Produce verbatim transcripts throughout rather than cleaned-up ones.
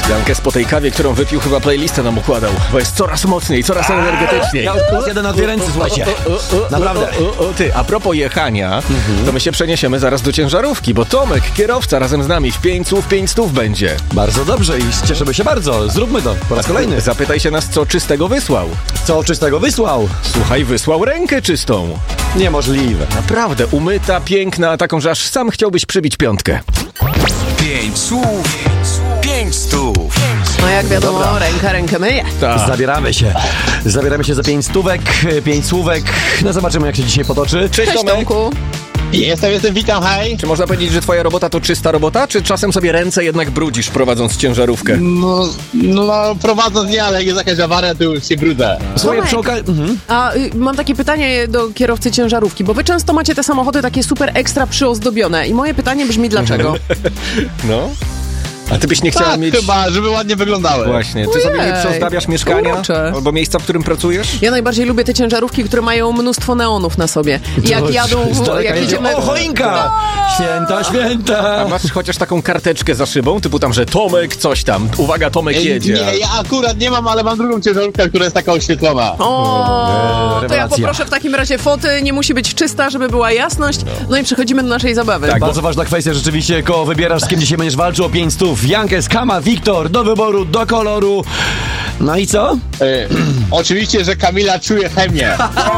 Jankes po tej kawie, którą wypił, chyba playlistę nam układał, bo jest coraz mocniej, coraz energetyczniej. Ja już jeden na dwie ręce, słuchajcie. Naprawdę. O, o, o, ty, a propos jechania, mhm. to my się przeniesiemy zaraz do ciężarówki, bo Tomek, kierowca, razem z nami w pięć słów, pięć stów będzie. Bardzo dobrze i cieszymy się bardzo. Zróbmy to po raz kolejny. Zapytaj się nas, co czystego wysłał. Co czystego wysłał? Słuchaj, wysłał rękę czystą. Niemożliwe. Naprawdę, umyta, piękna, taką, że aż sam chciałbyś przybić piątkę. Pięć słów, pięć stów. No jak wiadomo, dobra. Ręka rękę myje. Ta. Zabieramy się. Zabieramy się za pięć stówek, pięć słówek. No zobaczymy, jak się dzisiaj potoczy. Cześć, Cześć Tomku. Jestem, jestem, witam, hej. Czy można powiedzieć, że twoja robota to czysta robota, czy czasem sobie ręce jednak brudzisz, prowadząc ciężarówkę? No, no prowadząc nie, ale jak jest jakaś awaria, to już się brudzę. Słuchaj, przy okazji... Mhm. A y, mam takie pytanie do kierowcy ciężarówki, bo wy często macie te samochody takie super ekstra przyozdobione i moje pytanie brzmi dlaczego? No. A ty byś nie chciała tak, mieć... chyba, żeby ładnie wyglądały. Właśnie. Ty Ojej, sobie nie przyozdabiasz mieszkania? Urocze. Albo miejsca, w którym pracujesz? Ja najbardziej lubię te ciężarówki, które mają mnóstwo neonów na sobie. I jak jadą, jak jedziemy... O, choinka! Święta, święta! A masz chociaż taką karteczkę za szybą, typu tam, że Tomek coś tam, uwaga, Tomek jedzie. Nie, ja akurat nie mam, ale mam drugą ciężarówkę, która jest taka oświetlona. O, Eee, to ja rewelacja. poproszę w takim razie foty, nie musi być czysta, żeby była jasność. No i przechodzimy do naszej zabawy. Tak, bardzo ważna kwestia rzeczywiście, koło wybierasz, z kim dzisiaj będziesz walczył o pięć stów. Jankes, Kama, Wiktor, do wyboru, do koloru. No i co? E, oczywiście, że Kamila czuje chemię.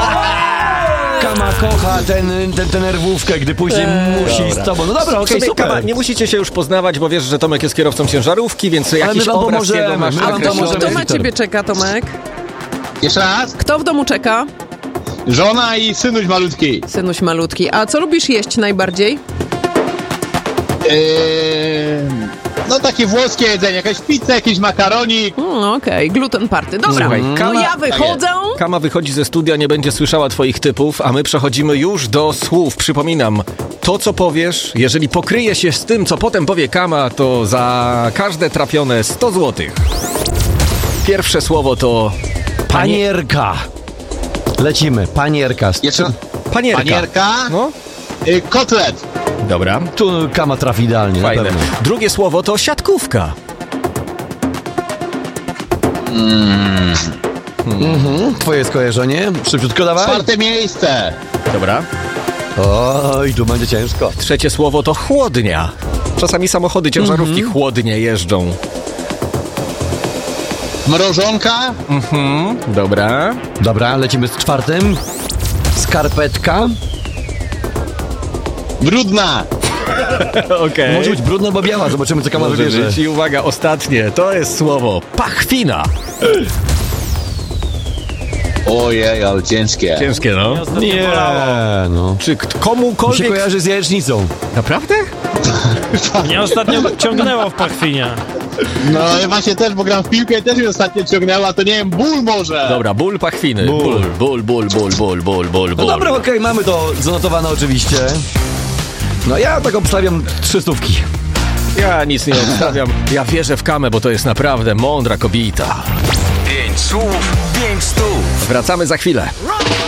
Kama kocha ten, ten, tę nerwówkę, gdy później Eee, musi dobra. z tobą. No dobra, okej, Sobie, super. Kama, nie musicie się już poznawać, bo wiesz, że Tomek jest kierowcą ciężarówki, więc my jakiś wam obraz pomożemy, jego masz my wam określony. pomożemy. Kto na Wiktor. ciebie czeka, Tomek? Jeszcze raz. Kto w domu czeka? Żona i synuś malutki. Synuś malutki. A co lubisz jeść najbardziej? E, no takie włoskie jedzenie, jakaś pizza, jakiś makaronik. Mm, Okej, okay. Gluten party. Dobra, Słuchaj, to Kama- ja wychodzę. Kama wychodzi ze studia, nie będzie słyszała twoich typów, a my przechodzimy już do słów. Przypominam, to co powiesz, jeżeli pokryje się z tym, co potem powie Kama, to za każde trafione sto złotych. Pierwsze słowo to... Panie... Panierka. Lecimy, panierka. Jeszcze raz. Panierka. Panierka. No, E, kotlet. dobra. Tu Kama trafi idealnie, Fajne. na pewno. Drugie słowo to siatkówka. Mhm. Twoje skojarzenie? Szybciutko dawaj. Czwarte miejsce. Dobra. Oj, tu będzie ciężko. Trzecie słowo to chłodnia. Czasami samochody ciężarówki Mhm. chłodnie jeżdżą. Mrożonka. Mhm, dobra. Dobra, lecimy z czwartym. Skarpetka. Brudna. Okej. Może być brudna albo biała, zobaczymy, co Kama Może wybierze. być. I uwaga, ostatnie, to jest słowo pachwina. Ojej, ale ciężkie. Ciężkie, no. Nie, no. Czy k- Mi się komukolwiek... kojarzy z jajecznicą. Naprawdę? Mnie ostatnio ciągnęło w pachwinie. No ja właśnie też, bo gram w piłkę i też mi ostatnio ciągnęła, to nie wiem, ból może. Dobra, ból pachwiny. Ból. Ból, ból, ból, ból, ból, ból, ból, No ból. dobra, okej, mamy to zanotowane oczywiście. No ja tak obstawiam trzy stówki. Ja nic nie obstawiam. Ja wierzę w Kamę, bo to jest naprawdę mądra kobieta. Pięć słów, pięć stów. Wracamy za chwilę.